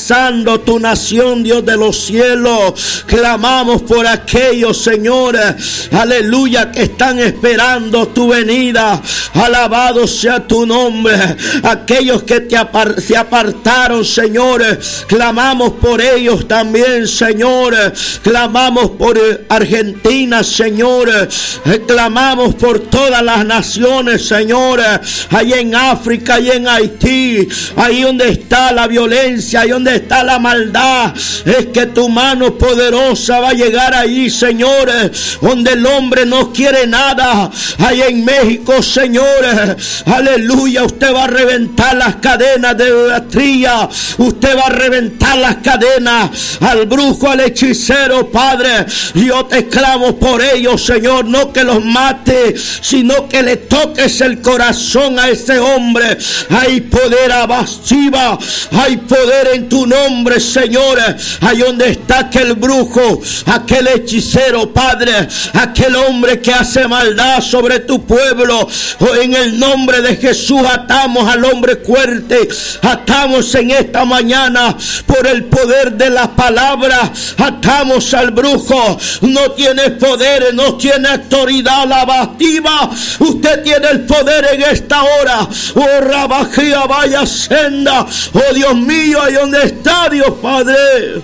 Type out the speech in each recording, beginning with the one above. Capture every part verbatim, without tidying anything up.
abrazando tu nación, Dios de los cielos. Clamamos por aquellos, Señor, aleluya, que están esperando tu venida. Alabado sea tu nombre. Aquellos que te apar- se apartaron, Señor, clamamos por ellos también, Señor. Clamamos por Argentina, Señor. Clamamos por todas las naciones, Señor. Allí en África, allí en Haití, ahí donde está la violencia, ahí donde está la maldad, es que tu mano poderosa va a llegar ahí, Señor. Donde el hombre no quiere nada, ahí en México, Señor, aleluya, usted va a reventar las cadenas de idolatría, usted va a reventar las cadenas al brujo, al hechicero, Padre. Yo te clamo por ellos, Señor, no que los mate, sino que le toques el corazón a ese hombre. Hay poder abasiva, hay poder en tu nombre, Señor. Ahí donde está aquel brujo, aquel hechicero, Padre, aquel hombre que hace maldad sobre tu pueblo, oh, en el nombre de Jesús atamos al hombre fuerte, atamos en esta mañana por el poder de la palabra, atamos al brujo. No tiene poder, no tiene autoridad lavativa, usted tiene el poder en esta hora. Oh, Rabajía, vaya senda, oh Dios mío, ahí donde está, Dios Padre.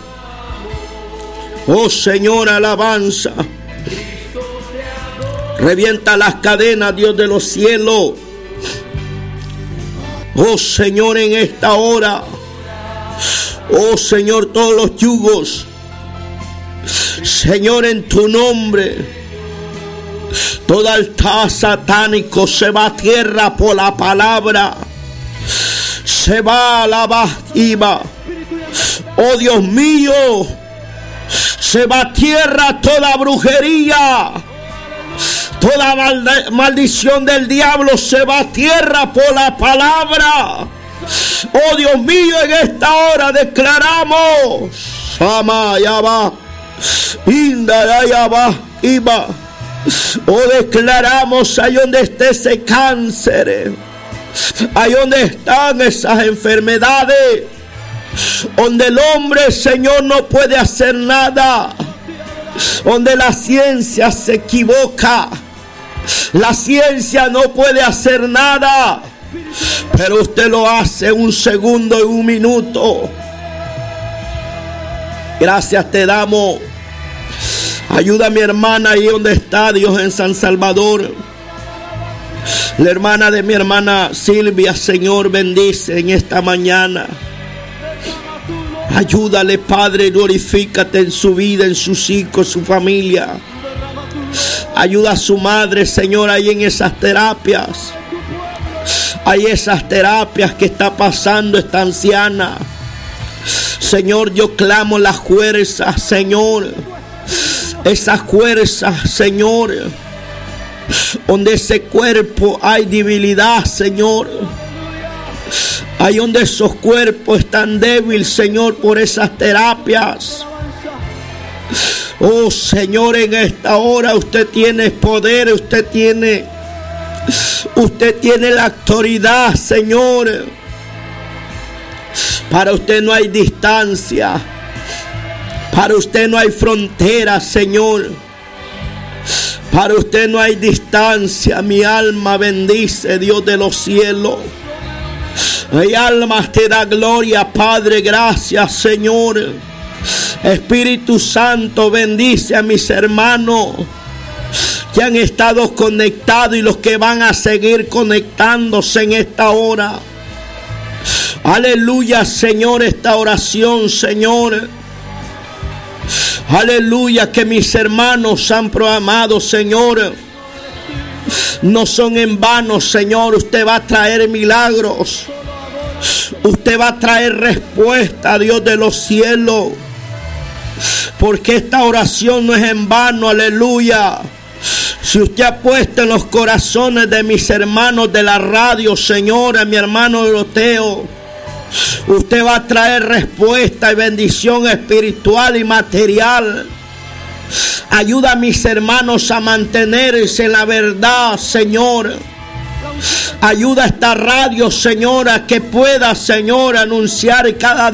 Oh Señor, alabanza. Revienta las cadenas, Dios de los cielos. Oh Señor, en esta hora. Oh Señor, todos los yugos, Señor, en tu nombre, todo altar satánico se va a tierra por la palabra. Se va a la bajiva. Oh Dios mío, se va a tierra toda brujería. Toda maldi- maldición del diablo se va a tierra por la palabra. Oh Dios mío, en esta hora declaramos. Sama ya va. Inda ya va. Iba. Oh, declaramos ahí donde esté ese cáncer. Ahí donde están esas enfermedades. Donde el hombre, Señor, no puede hacer nada. Donde la ciencia se equivoca. La ciencia no puede hacer nada. Pero usted lo hace en un segundo, en un minuto. Gracias te damos. Ayuda a mi hermana ahí donde está, Dios, en San Salvador. La hermana de mi hermana Silvia, Señor, bendice en esta mañana. Ayúdale, Padre, glorifícate en su vida, en sus hijos, su familia. Ayuda a su madre, Señor, ahí en esas terapias. Hay esas terapias que está pasando esta anciana. Señor, yo clamo las fuerzas, Señor. Esas fuerzas, Señor. Donde ese cuerpo hay debilidad, Señor. Ahí donde esos cuerpos están débiles, Señor, por esas terapias. Oh, Señor, en esta hora usted tiene poder, usted tiene, usted tiene la autoridad, Señor. Para usted no hay distancia. Para usted no hay frontera, Señor. Para usted no hay distancia. Mi alma bendice, Dios de los cielos. Mi alma te da gloria, Padre. Gracias, Señor. Espíritu Santo, bendice a mis hermanos que han estado conectados y los que van a seguir conectándose en esta hora. Aleluya, Señor, esta oración, Señor. Aleluya, que mis hermanos han proclamado, Señor, no son en vano, Señor. Usted va a traer milagros. Usted va a traer respuesta, Dios de los cielos. Porque esta oración no es en vano, aleluya. Si usted ha puesto en los corazones de mis hermanos de la radio, Señor, a mi hermano Doroteo, usted va a traer respuesta y bendición espiritual y material. Ayuda a mis hermanos a mantenerse en la verdad, Señor. Ayuda a esta radio, Señor, a que pueda, Señor, anunciar cada